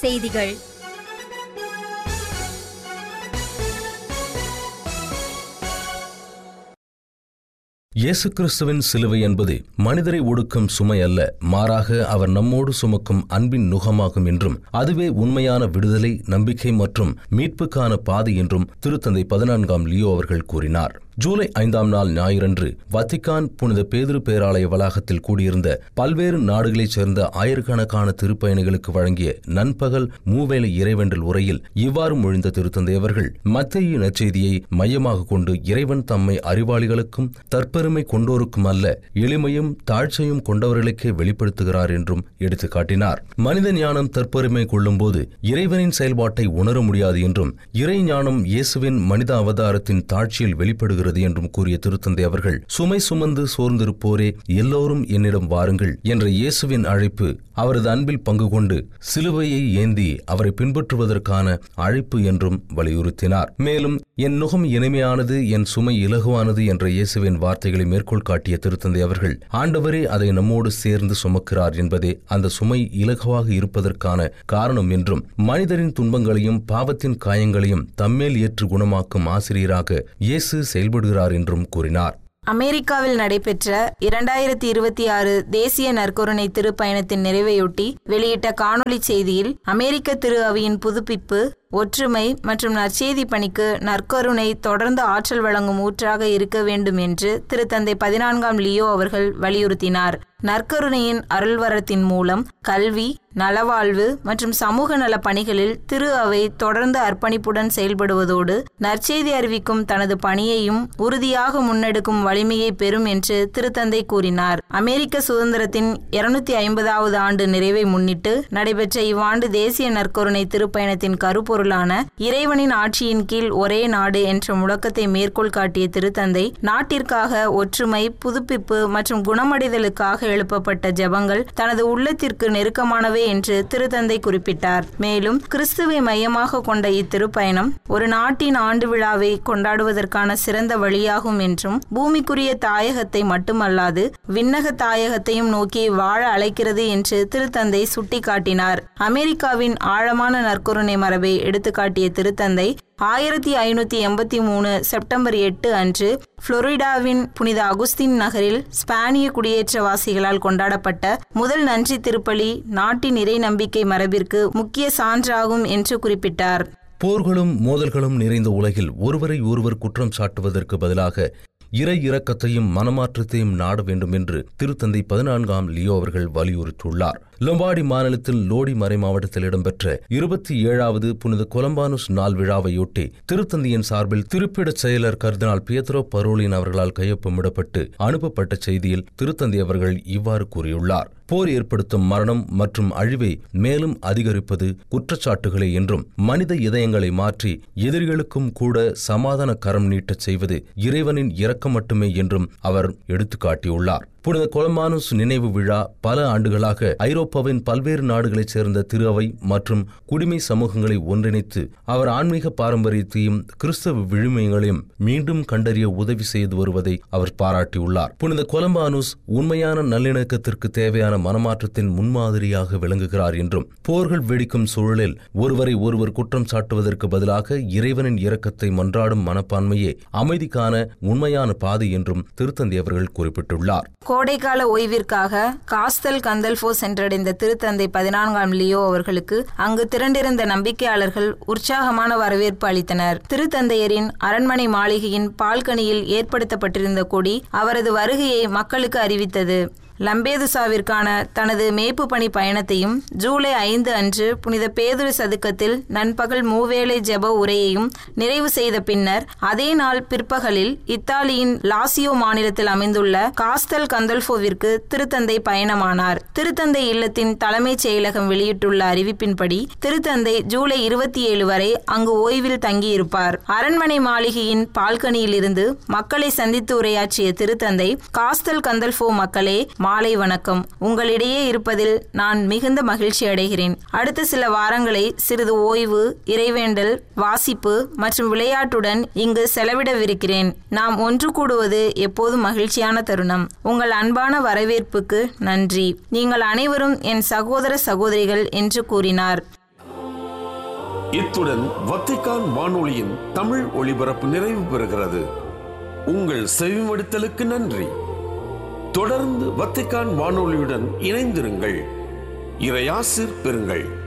செய்திகள். இயேசு கிறிஸ்துவின் சிலுவை என்பது மனிதரை ஒடுக்கும் சுமை அல்ல, மாறாக அவர் நம்மோடு சுமக்கும் அன்பின் நுகமாகும் என்றும் அதுவே உண்மையான விடுதலை, நம்பிக்கை மற்றும் மீட்புக்கான பாதை என்றும் திருத்தந்தை 14ஆம் லியோ அவர்கள் கூறினார். ஜூலை 5ஆம் நாள் ஞாயிறன்று வத்திக்கான் புனித பேதுரு பேராலய வளாகத்தில் கூடியிருந்த பல்வேறு நாடுகளைச் சேர்ந்த ஆயிரக்கணக்கான திருப்பயணிகளுக்கு வழங்கிய நண்பகல் மூவேளை இறைவேண்டல் உரையில் இவ்வாறு மொழிந்த திருத்தந்தை அவர்கள், மத்தேயு நற்செய்தியை மையமாக கொண்டு இறைவன் தம்மை அறிவாளிகளுக்கும் தற்பெருமை கொண்டோருக்கும் அல்ல, எளிமையும் தாழ்ச்சியும் கொண்டவர்களுக்கே வெளிப்படுத்துகிறார் என்றும் எடுத்து காட்டினார். மனித ஞானம் தற்பெருமை கொள்ளும் போது இறைவனின் செயல்பாட்டை உணர முடியாது என்றும், இறை ஞானம் இயேசுவின் மனித அவதாரத்தின் தாழ்ச்சியில் வெளிப்படுகிறது என்றும் கூறிய திருத்தந்தை அவர்கள், சுமை சுமந்து சோர்ந்திருப்போரே எல்லோரும் என்னிடம் வாருங்கள் என்ற இயேசுவின் அழைப்பு அவரது அன்பில் பங்கு கொண்டு சிலுவையை ஏந்தி அவரை பின்பற்றுவதற்கான அழைப்பு என்றும் வலியுறுத்தினார். மேலும், என் நுகம் இனிமையானது, என் சுமை இலகுவானது என்ற இயேசுவின் வார்த்தைகளை மேற்கோள் காட்டிய திருத்தந்தை அவர்கள், ஆண்டவரே அதை நம்மோடு சேர்ந்து சுமக்கிறார் என்பதே அந்த சுமை இலகுவாக இருப்பதற்கான காரணம் என்றும், மனிதரின் துன்பங்களையும் பாவத்தின் காயங்களையும் தம்மேல் ஏற்று குணமாக்கும் ஆசிரியராக இயேசு செயல்படுகிறார் என்றும் கூறினார். அமெரிக்காவில் நடைபெற்ற 2026 தேசிய நற்கருணை திருப்பயணத்தின் நிறைவையொட்டி வெளியிட்ட காணொலி செய்தியில், அமெரிக்க திரு அவையின் புதுப்பிப்பு, ஒற்றுமை மற்றும் நற்செய்தி பணிக்கு நற்கருணை தொடர்ந்து ஆற்றல் வழங்கும் ஊற்றாக இருக்க வேண்டும் என்று திருத்தந்தை 14ஆம் லியோ அவர்கள் வலியுறுத்தினார். நற்கருணையின் அருள்வரத்தின் மூலம் கல்வி, நலவாழ்வு மற்றும் சமூக நல பணிகளில் திரு அவை தொடர்ந்து அர்ப்பணிப்புடன் செயல்படுவதோடு நற்செய்தி அறிவிக்கும் தனது பணியையும் உறுதியாக முன்னெடுக்கும் வலிமையை பெறும் என்று திருத்தந்தை கூறினார். அமெரிக்க சுதந்திரத்தின் 250வது ஆண்டு நிறைவை முன்னிட்டு நடைபெற்ற இவ்வாண்டு தேசிய நற்கருணை திருப்பயணத்தின் கருப்பொருளான இறைவனின் ஆட்சியின் கீழ் ஒரே நாடு என்ற முழக்கத்தை மேற்கோள் காட்டிய திருத்தந்தை, நாட்டிற்காக ஒற்றுமை, புதுப்பிப்பு மற்றும் குணமடைதலுக்காக எழுப்பப்பட்ட ஜெபங்கள் தனது உள்ளத்திற்கு நெருக்கமானவை என்று திருத்தந்தை குறிப்பிட்டார். மேலும், கிறிஸ்துவை மையமாக கொண்ட இத்திருப்பயணம் ஒரு நாட்டின் ஆண்டு விழாவை கொண்டாடுவதற்கான சிறந்த வழியாகும் என்றும், பூமிக்குரிய தாயகத்தை மட்டுமல்லாது விண்ணக தாயகத்தையும் நோக்கி வாழ அழைக்கிறது என்று திருத்தந்தை சுட்டிக்காட்டினார். அமெரிக்காவின் ஆழமான நற்கருணை மரபை எடுத்துக்காட்டிய திருத்தந்தை 1583 செப்டம்பர் 8 அன்று புளோரிடாவின் புனித அகுஸ்தின் நகரில் ஸ்பானிய குடியேற்றவாசிகளால் கொண்டாடப்பட்ட முதல் நன்றி திருப்பலி நாட்டின் இறை நம்பிக்கை மரபிற்கு முக்கிய சான்றாகும் என்று குறிப்பிட்டார். போர்களும் மோதல்களும் நிறைந்த உலகில் ஒருவரை ஒருவர் குற்றம் சாட்டுவதற்கு பதிலாக இறை இரக்கத்தையும் மனமாற்றத்தையும் நாட வேண்டும் என்று திருத்தந்தை 14ஆம் லியோ அவர்கள் வலியுறுத்தியுள்ளார். லொம்பார்டி மாநிலத்தில் லோடி மறை மாவட்டத்தில் இடம்பெற்ற 27வது புனித கொலம்பானுஸ் நாள் விழாவையொட்டி திருத்தந்தையின் சார்பில் திருப்பிடச் செயலர் கர்தினால் பியத்ரோ பரோலின் அவர்களால் கையொப்பமிடப்பட்டு அனுப்பப்பட்ட செய்தியில் திருத்தந்தை அவர்கள் இவ்வாறு கூறியுள்ளார். போர் ஏற்படுத்தும் மரணம் மற்றும் அழிவை மேலும் அதிகரிப்பது குற்றச்சாட்டுகளே என்றும், மனித இதயங்களை மாற்றி எதிரிகளுக்கும் கூட சமாதான கரம் நீட்டச் செய்வது இறைவனின் இரக்கம் மட்டுமே என்றும் அவர் எடுத்துக்காட்டியுள்ளார். புனித கொலம்பானுஸ் நினைவு விழா பல ஆண்டுகளாக ஐரோப்பாவின் பல்வேறு நாடுகளைச் சேர்ந்த திரு அவை மற்றும் குடிமை சமூகங்களை ஒன்றிணைத்து அவர் ஆன்மீக பாரம்பரியத்தையும் கிறிஸ்தவ விழுமியங்களையும் மீண்டும் கண்டறிய உதவி செய்து வருவதை அவர் பாராட்டியுள்ளார். புனித கொலம்பானுஸ் உண்மையான நல்லிணக்கத்திற்கு தேவையான மனமாற்றத்தின் முன்மாதிரியாக விளங்குகிறார் என்றும், போர்கள் வெடிக்கும் சூழலில் ஒருவரை ஒருவர் குற்றம் சாட்டுவதற்கு பதிலாக இறைவனின் இரக்கத்தை மன்றாடும் மனப்பான்மையே அமைதிக்கான உண்மையான பாதை என்றும் திருத்தந்தை அவர்கள் குறிப்பிட்டுள்ளார். கோடைக்கால ஓய்விற்காக காஸ்தல் கந்தல்ஃபோ சென்றடைந்த திருத்தந்தை 14ஆம் லியோ அவர்களுக்கு அங்கு திரண்டிருந்த நம்பிக்கையாளர்கள் உற்சாகமான வரவேற்பு அளித்தனர். திருத்தந்தையரின் அரண்மனை மாளிகையின் பால்கனியில் ஏற்படுத்தப்பட்டிருந்த கொடி அவரது வருகையை மக்களுக்கு அறிவித்தது. லம்பேதுசாவிற்கான தனது மேய்ப்பு பணி பயணத்தையும் ஜூலை 5 அன்று புனித பேதுரு சதுக்கத்தில் நண்பகல் மூவேளை ஜெப உரையையும் நிறைவு செய்த பின்னர் அதே நாள் பிற்பகலில் இத்தாலியின் லாசியோ மாநிலத்தில் அமைந்துள்ள காஸ்தல் கந்தல்ஃபோவிற்கு திருத்தந்தை பயணமானார். திருத்தந்தை இல்லத்தின் தலைமைச் செயலகம் வெளியிட்டுள்ள அறிவிப்பின்படி திருத்தந்தை ஜூலை 27 வரை அங்கு ஓய்வில் தங்கியிருப்பார். அரண்மனை மாளிகையின் பால்கனியில் இருந்து மக்களை சந்தித்து உரையாற்றிய திருத்தந்தை, காஸ்தல் கந்தல்ஃபோ மக்களே, மாலை வணக்கம். உங்களிடையே இருப்பதில் நான் மிகுந்த மகிழ்ச்சி அடைகிறேன். அடுத்த சில வாரங்களை சிறிது ஓய்வு, இறைவேண்டல், வாசிப்பு மற்றும் விளையாட்டுடன் இங்கு செலவிடவிருக்கிறேன். நாம் ஒன்று கூடுவது எப்போதும் மகிழ்ச்சியான தருணம். உங்கள் அன்பான வரவேற்புக்கு நன்றி. நீங்கள் அனைவரும் என் சகோதர சகோதரிகள் என்று கூறினார். இத்துடன் வத்திக்கான் வானொலியின் தமிழ் ஒளிபரப்பு நிறைவு பெறுகிறது. உங்கள் செவிமடுத்தலுக்கு நன்றி. தொடர்ந்து வத்திக்கான் வானொலியுடன் இணைந்திருங்கள். இறையாசிர் பெறுங்கள்.